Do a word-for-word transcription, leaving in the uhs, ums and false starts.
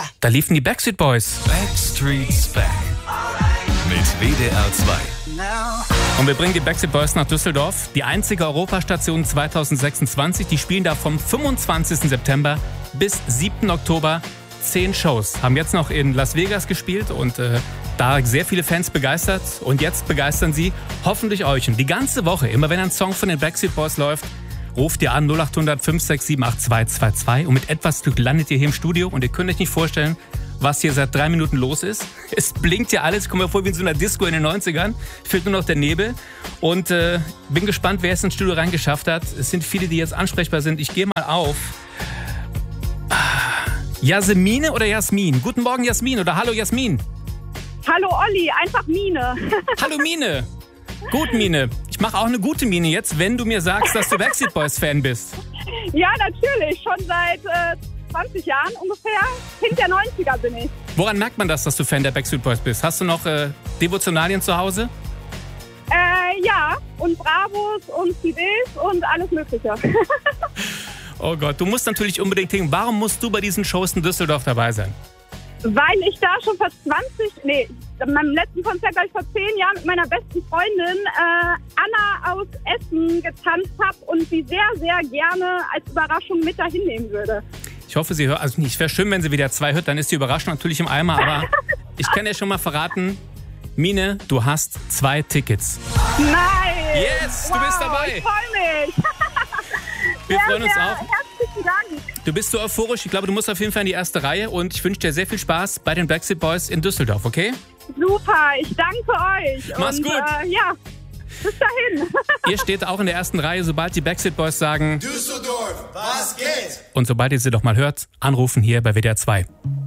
Da liefen die Backstreet Boys. Backstreet's Back mit W D R zwei. Und wir bringen die Backstreet Boys nach Düsseldorf. Die einzige Europastation zwanzig sechsundzwanzig. Die spielen da vom fünfundzwanzigsten September bis siebten Oktober. Zehn Shows. Haben jetzt noch in Las Vegas gespielt und äh, da sehr viele Fans begeistert. Und jetzt begeistern sie hoffentlich euch. Und die ganze Woche, immer wenn ein Song von den Backstreet Boys läuft, ruft ihr an null acht hundert fünf sechs sieben acht zwei zwei zwei. Und mit etwas Glück landet ihr hier im Studio. Und ihr könnt euch nicht vorstellen, was hier seit drei Minuten los ist. Es blinkt ja alles. Ich komme mir vor wie in so einer Disco in den neunzigern. Fehlt nur noch der Nebel. Und äh, bin gespannt, wer es ins Studio reingeschafft hat. Es sind viele, die jetzt ansprechbar sind. Ich gehe mal auf. Jasmine oder Jasmin? Guten Morgen, Jasmin. Oder hallo, Jasmin. Hallo, Olli. Einfach Mine. Hallo, Mine. Gut, Mine. Ich mache auch eine gute Mine jetzt, wenn du mir sagst, dass du Backstreet Boys Fan bist. Ja, natürlich. Schon seit äh, zwanzig Jahren ungefähr. Kind der neunziger bin ich. Woran merkt man das, dass du Fan der Backstreet Boys bist? Hast du noch äh, Devotionalien zu Hause? Äh, ja. Und Bravos und C Ds und alles Mögliche. Oh Gott, du musst natürlich unbedingt hin. Warum musst du bei diesen Shows in Düsseldorf dabei sein? Weil ich da schon vor zwanzig, nee, in meinem letzten Konzert war ich vor zehn Jahren mit meiner besten Freundin äh, Anna aus Essen getanzt habe und sie sehr, sehr gerne als Überraschung mit dahin nehmen würde. Ich hoffe, sie hört, also es wäre schön, wenn sie wieder zwei hört, dann ist die Überraschung natürlich im Eimer, aber ich kann dir schon mal verraten, Mine, du hast zwei Tickets. Nein! Yes, wow, du bist dabei! Ich freue mich! Wir sehr, freuen uns sehr auch. Herzlichen Dank. Du bist so euphorisch. Ich glaube, du musst auf jeden Fall in die erste Reihe. Und ich wünsche dir sehr viel Spaß bei den Backstreet Boys in Düsseldorf, okay? Super, ich danke euch. Mach's und, gut. Äh, ja, bis dahin. Ihr steht auch in der ersten Reihe, sobald die Backstreet Boys sagen Düsseldorf, was geht? Und sobald ihr sie doch mal hört, anrufen hier bei W D R zwei.